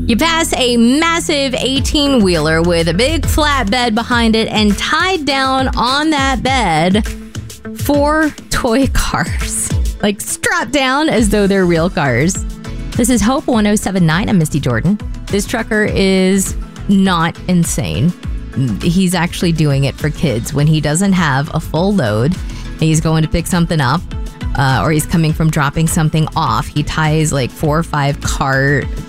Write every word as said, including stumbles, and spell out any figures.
You pass a massive eighteen-wheeler with a big flatbed behind it, and tied down on that bed, four toy cars. Like strapped down as though they're real cars. This is Hope one oh seven point nine. I'm Misty Jordan. This trucker is not insane. He's actually doing it for kids. When he doesn't have a full load, he's going to pick something up, uh, or he's coming from dropping something off, he ties like four or five car